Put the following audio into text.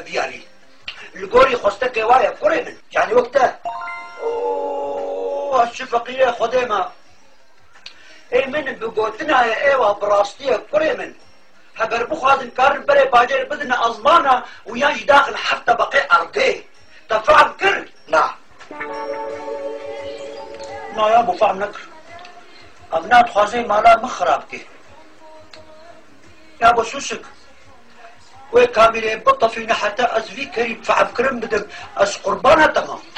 بياني القوري خوستك وايا كوري من يعني وقتها اوه هالشفقية خديمة اي من بقوتنا يا ايوه براستية كوري من هقر بخواد كار بري باجر بدنا ازمانا وياش داخل حتى بقي ارقي تفعل كر لا ما يا ابو فهم نكر ابنات خوازي مالا مخرابكي يا ابو شوشك وي كاميرين بطة فينا حتى ازفي كريم فعب كرم بدك از قربانها تمام